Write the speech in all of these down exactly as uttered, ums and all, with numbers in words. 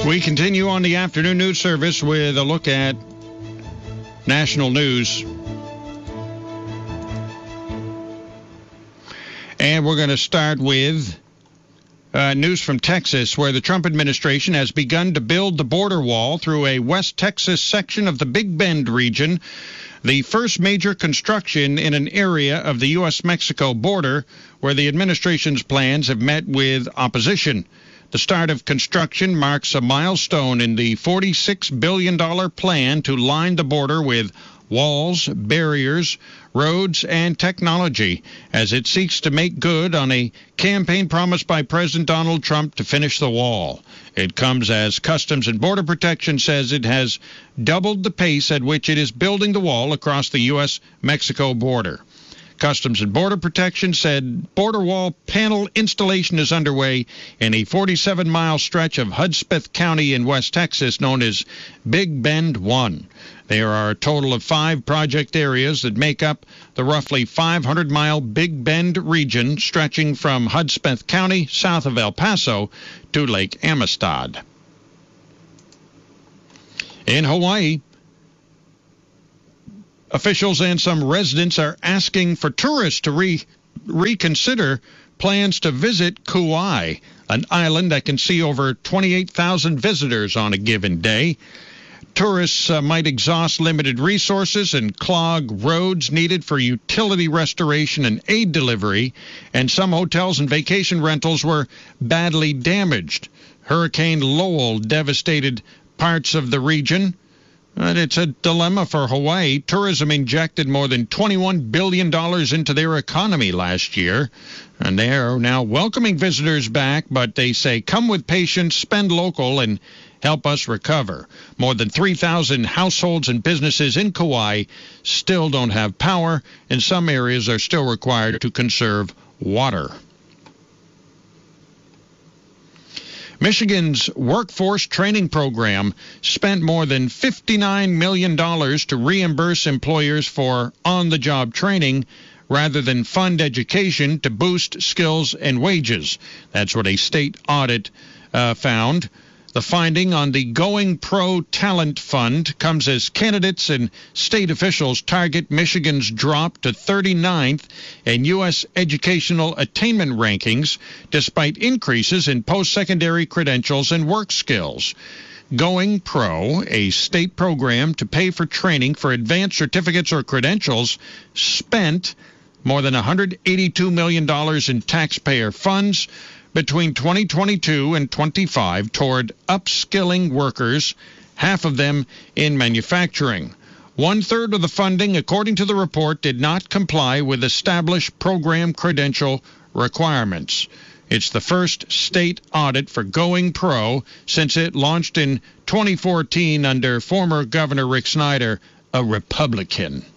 We continue on the afternoon news service with a look at national news. And we're going to start with uh, news from Texas, where the Trump administration has begun to build the border wall through a West Texas section of the Big Bend region, the first major construction in an area of the U S Mexico border where the administration's plans have met with opposition. The start of construction marks a milestone in the forty-six billion dollars plan to line the border with walls, barriers, roads, and technology as it seeks to make good on a campaign promise by President Donald Trump to finish the wall. It comes as Customs and Border Protection says it has doubled the pace at which it is building the wall across the U S Mexico border. Customs and Border Protection said border wall panel installation is underway in a forty-seven mile stretch of Hudspeth County in West Texas known as Big Bend one. There are a total of five project areas that make up the roughly five hundred mile Big Bend region stretching from Hudspeth County south of El Paso to Lake Amistad. In Hawaii, officials and some residents are asking for tourists to re- reconsider plans to visit Kauai, an island that can see over twenty-eight thousand visitors on a given day. Tourists uh, might exhaust limited resources and clog roads needed for utility restoration and aid delivery, and some hotels and vacation rentals were badly damaged. Hurricane Lowell devastated parts of the region. And it's a dilemma for Hawaii. Tourism injected more than twenty-one billion dollars into their economy last year, and they are now welcoming visitors back, but they say come with patience, spend local, and help us recover. More than three thousand households and businesses in Kauai still don't have power, and some areas are still required to conserve water. Michigan's workforce training program spent more than fifty-nine million dollars to reimburse employers for on-the-job training rather than fund education to boost skills and wages. That's what a state audit uh, found. The finding on the Going Pro Talent Fund comes as candidates and state officials target Michigan's drop to thirty-ninth in U S educational attainment rankings, despite increases in post-secondary credentials and work skills. Going Pro, a state program to pay for training for advanced certificates or credentials, spent more than one hundred eighty-two million dollars in taxpayer funds between twenty twenty-two and twenty-five toward upskilling workers, half of them in manufacturing. One-third of the funding, according to the report, did not comply with established program credential requirements. It's the first state audit for Going Pro since it launched in twenty fourteen under former Governor Rick Snyder, a Republican.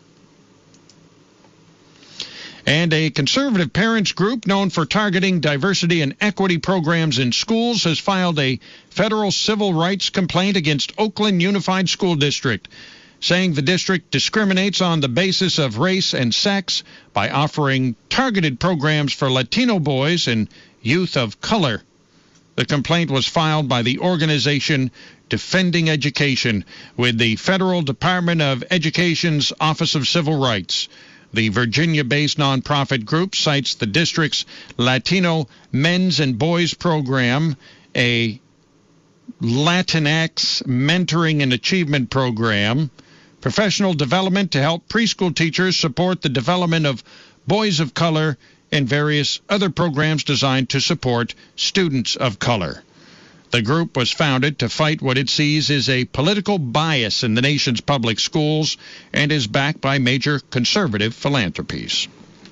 And a conservative parents group known for targeting diversity and equity programs in schools has filed a federal civil rights complaint against Oakland Unified School District, saying the district discriminates on the basis of race and sex by offering targeted programs for Latino boys and youth of color. The complaint was filed by the organization Defending Education with the Federal Department of Education's Office of Civil Rights. The Virginia-based nonprofit group cites the district's Latino men's and boys program, a Latinx mentoring and achievement program, professional development to help preschool teachers support the development of boys of color, and various other programs designed to support students of color. The group was founded to fight what it sees as a political bias in the nation's public schools and is backed by major conservative philanthropies.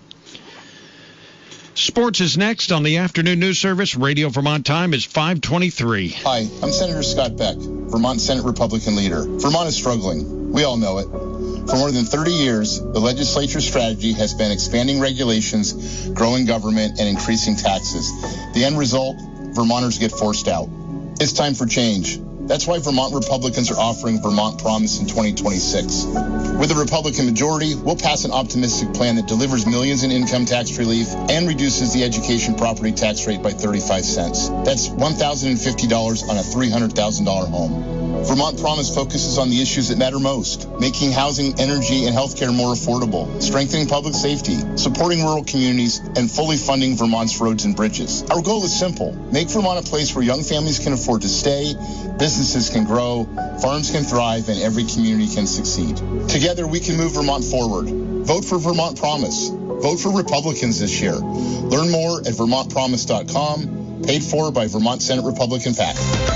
Sports is next on the afternoon news service. Radio Vermont time is five twenty-three. Hi, I'm Senator Scott Beck, Vermont Senate Republican leader. Vermont is struggling. We all know it. For more than thirty years, the legislature's strategy has been expanding regulations, growing government, and increasing taxes. The end result, Vermonters get forced out. It's time for change. That's why Vermont Republicans are offering Vermont Promise in twenty twenty-six. With a Republican majority, we'll pass an optimistic plan that delivers millions in income tax relief and reduces the education property tax rate by thirty-five cents. That's one thousand fifty dollars on a three hundred thousand dollars home. Vermont Promise focuses on the issues that matter most, making housing, energy, and healthcare more affordable, strengthening public safety, supporting rural communities, and fully funding Vermont's roads and bridges. Our goal is simple: make Vermont a place where young families can afford to stay, businesses can grow, farms can thrive, and every community can succeed. Together, we can move Vermont forward. Vote for Vermont Promise. Vote for Republicans this year. Learn more at vermont promise dot com, paid for by Vermont Senate Republican PAC.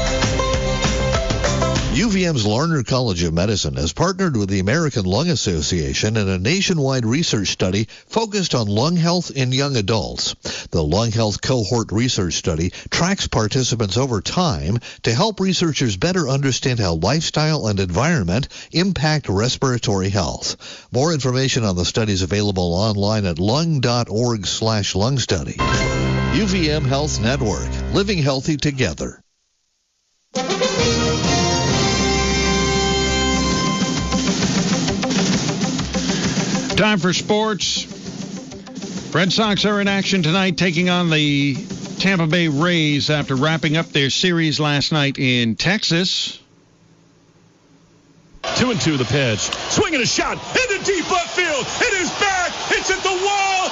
U V M's Larner College of Medicine has partnered with the American Lung Association in a nationwide research study focused on lung health in young adults. The Lung Health Cohort Research Study tracks participants over time to help researchers better understand how lifestyle and environment impact respiratory health. More information on the study is available online at lung.org slash lung study. U V M Health Network, living healthy together. Time for sports. Red Sox are in action tonight, taking on the Tampa Bay Rays after wrapping up their series last night in Texas. Two and two the pitch. Swinging a shot into deep left field. It is back. It's at the wall.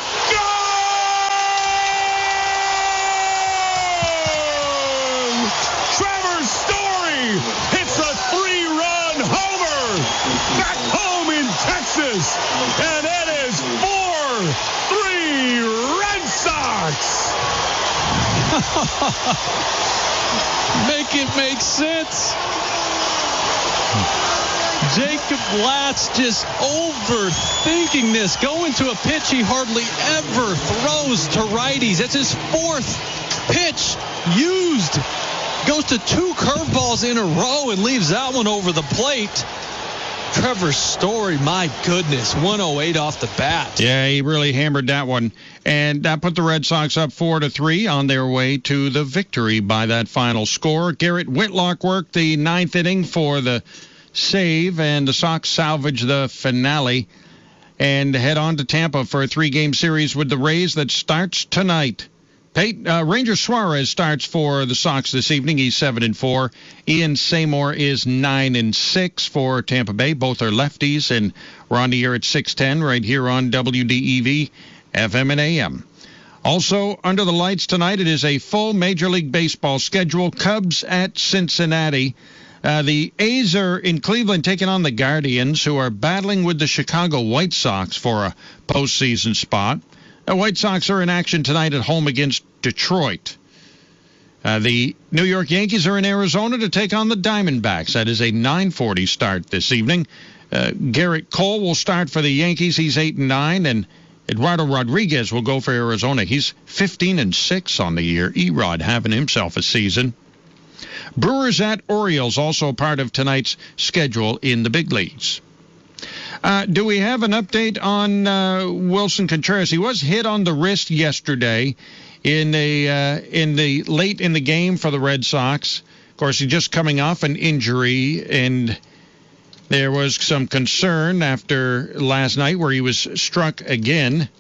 Gone! Trevor Story hits a three-run homer. Back home in Texas. And it is four three Red Sox. Make it make sense. Jacob Latz just overthinking this. Going to a pitch he hardly ever throws to righties. That's his fourth pitch used. Goes to two curveballs in a row and leaves that one over the plate. Trevor Story, my goodness, one oh eight off the bat. Yeah, he really hammered that one. And that put the Red Sox up four to three on their way to the victory by that final score. Garrett Whitlock worked the ninth inning for the save, and the Sox salvage the finale and head on to Tampa for a three-game series with the Rays that starts tonight. Peyton, uh, Ranger Suarez starts for the Sox this evening. He's seven and four. Ian Seymour is nine and six for Tampa Bay. Both are lefties, and we're on the air at six ten right here on W D E V F M and A M. Also under the lights tonight, it is a full Major League Baseball schedule. Cubs at Cincinnati. Uh, the A's are in Cleveland taking on the Guardians, who are battling with the Chicago White Sox for a postseason spot. The White Sox are in action tonight at home against Detroit. Uh, the New York Yankees are in Arizona to take on the Diamondbacks. That is a nine forty start this evening. Uh, Garrett Cole will start for the Yankees. He's eight and nine, and Eduardo Rodriguez will go for Arizona. He's fifteen and six on the year. Erod having himself a season. Brewers at Orioles, also part of tonight's schedule in the big leagues. Uh, do we have an update on uh, Wilson Contreras? He was hit on the wrist yesterday in the uh, in the late in the game for the Red Sox. Of course, he's just coming off an injury, and there was some concern after last night where he was struck again.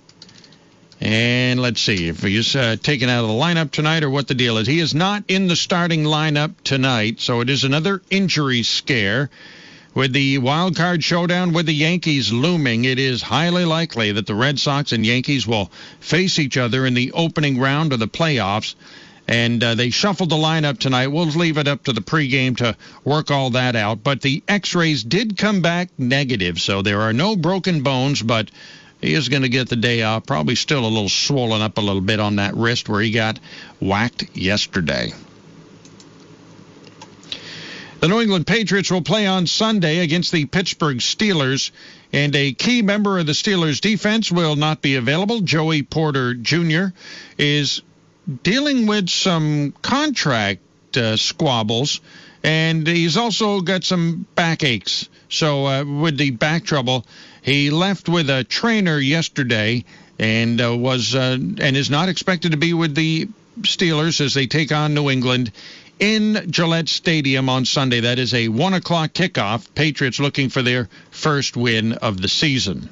And let's see if he's uh, taken out of the lineup tonight or what the deal is. He is not in the starting lineup tonight, so it is another injury scare. With the wild card showdown with the Yankees looming, it is highly likely that the Red Sox and Yankees will face each other in the opening round of the playoffs. And uh, they shuffled the lineup tonight. We'll leave it up to the pregame to work all that out. But the x-rays did come back negative, so there are no broken bones, but he is going to get the day off. Probably still a little swollen up a little bit on that wrist where he got whacked yesterday. The New England Patriots will play on Sunday against the Pittsburgh Steelers, and a key member of the Steelers' defense will not be available. Joey Porter Junior is dealing with some contract uh, squabbles, and he's also got some backaches. So uh, with the back trouble, he left with a trainer yesterday and uh, was uh, and is not expected to be with the Steelers as they take on New England in Gillette Stadium on Sunday. That is a one o'clock kickoff. Patriots looking for their first win of the season.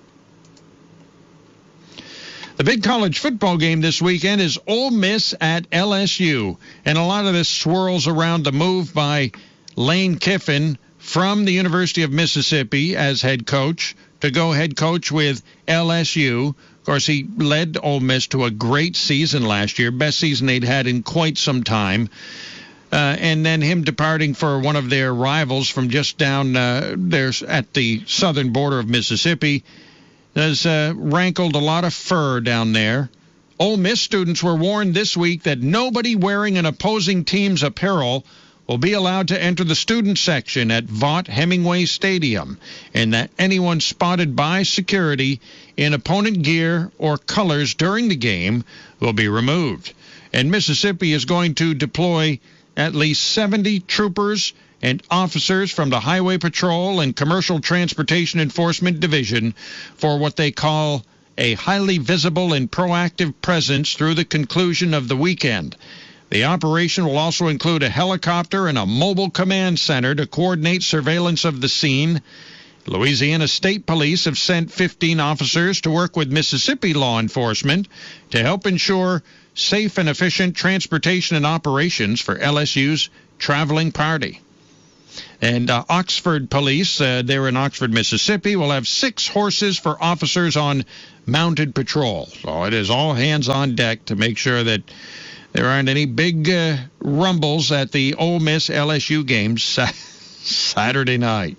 The big college football game this weekend is Ole Miss at L S U. And a lot of this swirls around the move by Lane Kiffin from the University of Mississippi as head coach to go head coach with L S U. Of course, he led Ole Miss to a great season last year, best season they'd had in quite some time. Uh, and then him departing for one of their rivals from just down uh, there at the southern border of Mississippi has uh, rankled a lot of fur down there. Ole Miss students were warned this week that nobody wearing an opposing team's apparel will be allowed to enter the student section at Vaught Hemingway Stadium, and that anyone spotted by security in opponent gear or colors during the game will be removed. And Mississippi is going to deploy at least seventy troopers and officers from the Highway Patrol and Commercial Transportation Enforcement Division for what they call a highly visible and proactive presence through the conclusion of the weekend. The operation will also include a helicopter and a mobile command center to coordinate surveillance of the scene. Louisiana State Police have sent fifteen officers to work with Mississippi law enforcement to help ensure safe and efficient transportation and operations for L S U's traveling party. And uh, Oxford Police, uh, they're in Oxford, Mississippi, will have six horses for officers on mounted patrol. So it is all hands on deck to make sure that there aren't any big uh, rumbles at the Ole Miss L S U game sa- Saturday night.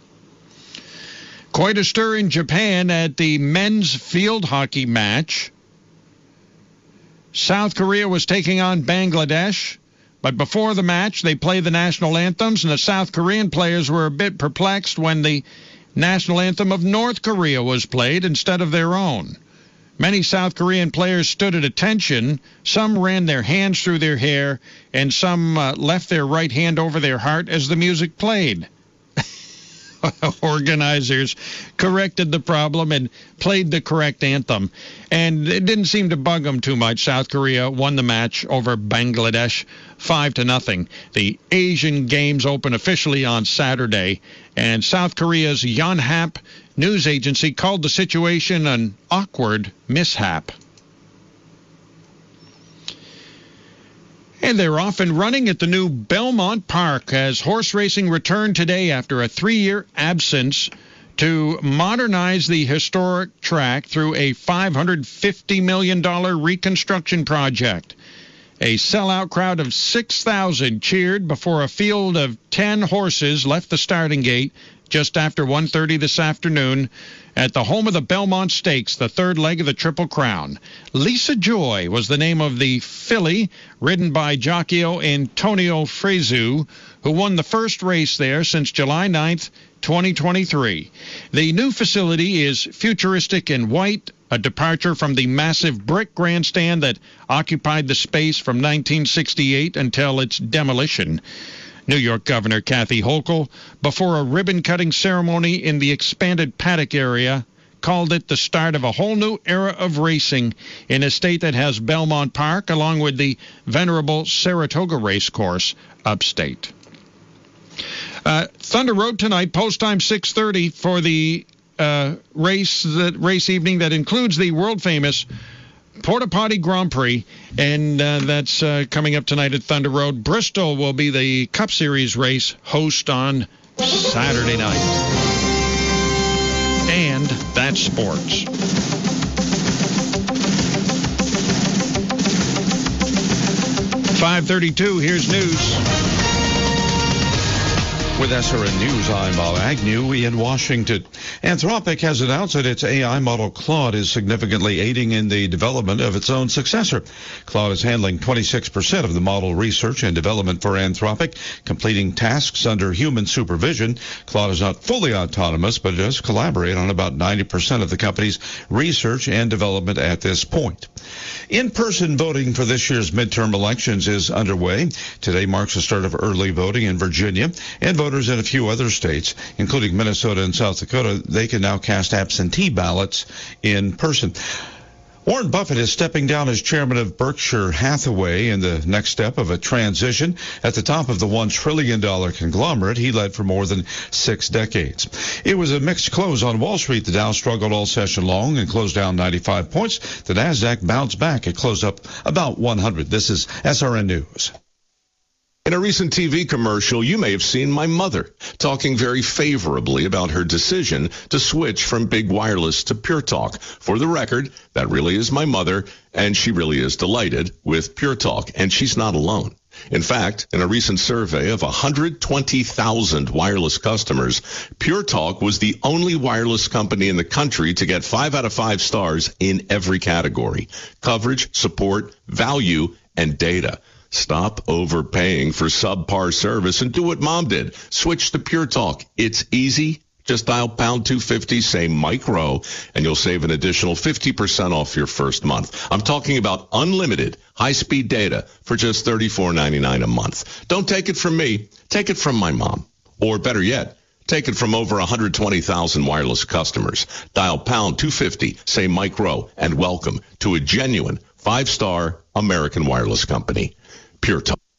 Quite a stir in Japan at the men's field hockey match. South Korea was taking on Bangladesh. But before the match, they played the national anthems, and the South Korean players were a bit perplexed when the national anthem of North Korea was played instead of their own. Many South Korean players stood at attention. Some ran their hands through their hair, and some uh, left their right hand over their heart as the music played. Organizers corrected the problem and played the correct anthem. And it didn't seem to bug them too much. South Korea won the match over Bangladesh five to nothing. The Asian Games open officially on Saturday, and South Korea's Yonhap news agency called the situation an awkward mishap. And they're off and running at the new Belmont Park as horse racing returned today after a three-year absence to modernize the historic track through a five hundred fifty million dollars reconstruction project. A sellout crowd of six thousand cheered before a field of ten horses left the starting gate just after one thirty this afternoon at the home of the Belmont Stakes, the third leg of the Triple Crown. Lisa Joy was the name of the filly, ridden by jockey Antonio Frezu, who won the first race there since July ninth, twenty twenty-three. The new facility is futuristic in white, a departure from the massive brick grandstand that occupied the space from nineteen sixty-eight until its demolition. New York Governor Kathy Hochul, before a ribbon-cutting ceremony in the expanded paddock area, called it the start of a whole new era of racing in a state that has Belmont Park, along with the venerable Saratoga Racecourse upstate. Uh, Thunder Road tonight, post time six thirty for the uh, race, the race evening that includes the world-famous Porta Potty Grand Prix, and uh, that's uh, coming up tonight at Thunder Road. Bristol will be the Cup Series race host on Saturday night. And that's sports. five thirty-two, here's news. With S R N News, I'm Bob Agnew in Washington. Anthropic has announced that its A I model Claude is significantly aiding in the development of its own successor. Claude is handling twenty-six percent of the model research and development for Anthropic, completing tasks under human supervision. Claude is not fully autonomous, but does collaborate on about ninety percent of the company's research and development at this point. In-person voting for this year's midterm elections is underway. Today marks the start of early voting in Virginia, and voters in a few other states, including Minnesota and South Dakota, they can now cast absentee ballots in person. Warren Buffett is stepping down as chairman of Berkshire Hathaway in the next step of a transition at the top of the one trillion dollars conglomerate he led for more than six decades. It was a mixed close on Wall Street. The Dow struggled all session long and closed down ninety-five points. The Nasdaq bounced back. It closed up about one hundred. This is S R N News. In a recent T V commercial, you may have seen my mother talking very favorably about her decision to switch from big wireless to Pure Talk. For the record, that really is my mother, and she really is delighted with Pure Talk, and she's not alone. In fact, in a recent survey of one hundred twenty thousand wireless customers, Pure Talk was the only wireless company in the country to get five out of five stars in every category: coverage, support, value, and data. Stop overpaying for subpar service and do what Mom did. Switch to Pure Talk. It's easy. Just dial pound two fifty, say micro, and you'll save an additional fifty percent off your first month. I'm talking about unlimited high-speed data for just thirty-four ninety-nine a month. Don't take it from me. Take it from my mom. Or better yet, take it from over one hundred twenty thousand wireless customers. Dial pound two fifty, say micro, and welcome to a genuine five-star American wireless company. Pure Talk.